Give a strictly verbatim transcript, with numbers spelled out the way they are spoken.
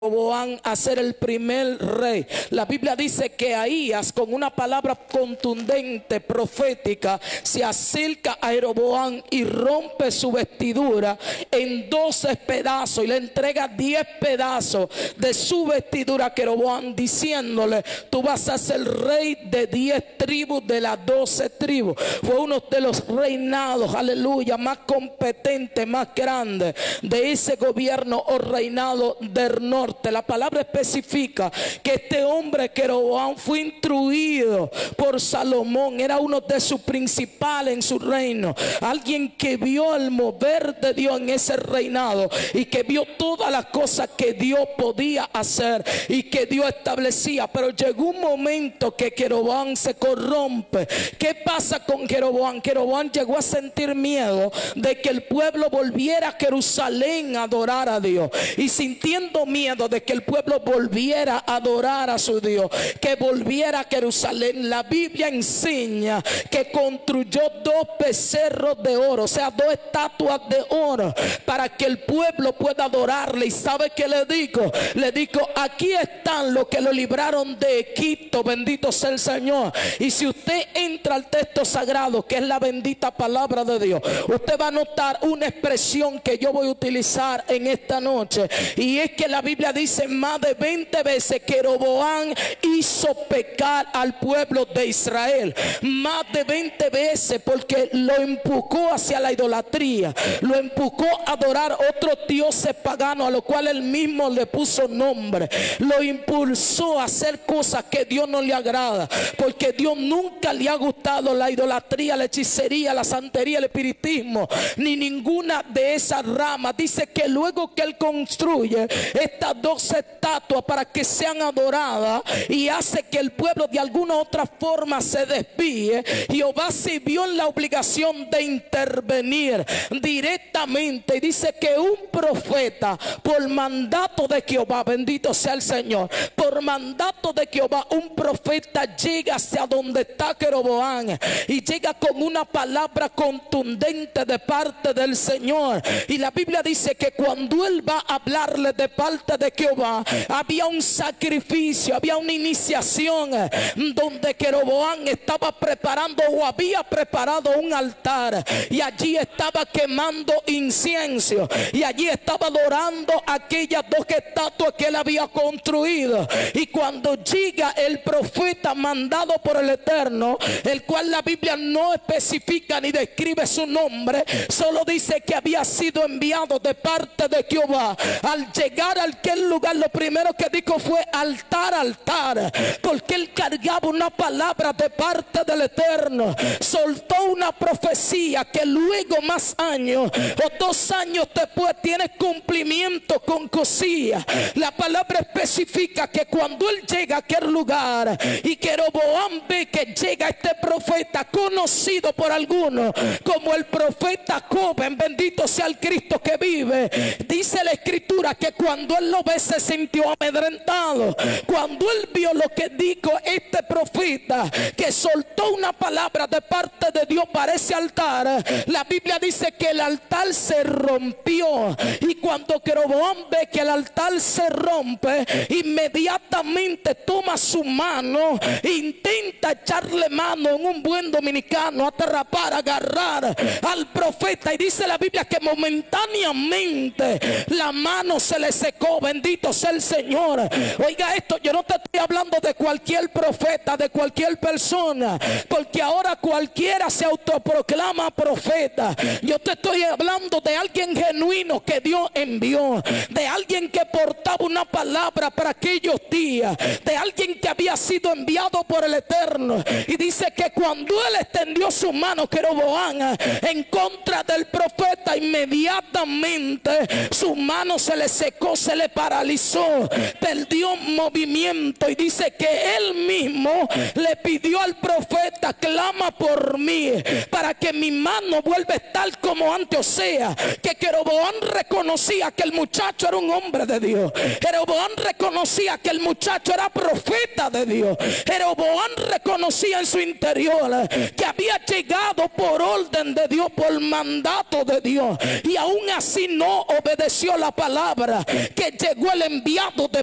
Jeroboam a ser el primer rey. La Biblia dice que Ahías, con una palabra contundente, profética, se acerca a Jeroboam y rompe su vestidura en doce pedazos y le entrega diez pedazos de su vestidura a Jeroboam, diciéndole: tú vas a ser rey de diez tribus de las doce tribus. Fue uno de los reinados, aleluya, más competentes, más grandes de ese gobierno o reinado del norte. La palabra especifica que este hombre Jeroboam fue instruido por Salomón, era uno de sus principales en su reino, alguien que vio el mover de Dios en ese reinado y que vio todas las cosas que Dios podía hacer y que Dios establecía. Pero llegó un momento que Jeroboam se corrompe. ¿Qué pasa con Jeroboam? Jeroboam llegó a sentir miedo de que el pueblo volviera a Jerusalén a adorar a Dios, y sintiendo miedo de que el pueblo volviera a adorar a su Dios, que volviera a Jerusalén, la Biblia enseña que construyó dos becerros de oro, o sea, dos estatuas de oro, para que el pueblo pueda adorarle. ¿Y sabe qué le dijo? Le dijo: aquí están los que lo libraron de Egipto, bendito sea el Señor. Y si usted entra al texto sagrado, que es la bendita palabra de Dios, usted va a notar una expresión que yo voy a utilizar en esta noche, y es que la Biblia dice más de veinte veces que Jeroboam hizo pecar al pueblo de Israel. Más de veinte veces, porque lo empujó hacia la idolatría, lo empujó a adorar otros dioses paganos a los cuales él mismo le puso nombre, lo impulsó a hacer cosas que Dios no le agrada, porque Dios nunca le ha gustado la idolatría, la hechicería, la santería, el espiritismo, ni ninguna de esas ramas. Dice que luego que él construye estas dos estatuas para que sean adoradas y hace que el pueblo de alguna otra forma se desvíe, Jehová se vio en la obligación de intervenir directamente, y dice que un profeta, por mandato de Jehová, bendito sea el Señor, por mandato de Jehová, un profeta llega hacia donde está Jeroboam y llega con una palabra contundente de parte del Señor. Y la Biblia dice que cuando él va a hablarle de parte de Jehová, había un sacrificio, había una iniciación donde Jeroboam estaba preparando o había preparado un altar, y allí estaba quemando incienso, y allí estaba adorando aquellas dos estatuas que él había construido. Y cuando llega el profeta mandado por el Eterno, el cual la Biblia no especifica ni describe su nombre, solo dice que había sido enviado de parte de Jehová, al llegar a aquel lugar lo primero que dijo fue: altar, altar, porque él cargaba una palabra de parte del Eterno. Soltó una profecía que luego, más años o dos años después, tiene cumplimiento con cosía. La palabra especifica que cuando él llega a aquel lugar y Jeroboam ve que llega este profeta conocido por algunos como el profeta joven, bendito sea el Cristo que vive, dice la escritura que cuando él lo ve se sintió amedrentado. Cuando él vio lo que dijo este profeta, que soltó una palabra de parte de Dios para ese altar, la Biblia dice que el altar se rompió. Y cuando Jeroboam ve que el altar se rompe, inmediatamente toma su mano, intenta echarle mano en un buen dominicano, atrapar, agarrar al profeta, y dice la Biblia que momentáneamente la mano se le secó, bendito sea el Señor. Oiga esto, yo no te estoy hablando de cualquier profeta, de cualquier persona, porque ahora cualquiera se autoproclama profeta. Yo te estoy hablando de alguien genuino que Dios envió, de alguien que portaba una palabra para aquellos días, de alguien que había sido enviado por el Eterno. Y dice que cuando él extendió su mano, Jeroboam, en contra del profeta, inmediatamente su mano se le secó, se le paralizó, perdió movimiento. Y dice que él mismo le pidió al profeta: clama por mí para que mi mano vuelva a estar como antes. O sea, que Jeroboam reconocía que el muchacho era un hombre de Dios. Jeroboam reconocía que el muchacho era profeta de Dios. Jeroboam reconocía en su interior que había llegado por orden de Dios, por mandato de Dios, y aún así no obedeció la palabra, que llegó el enviado de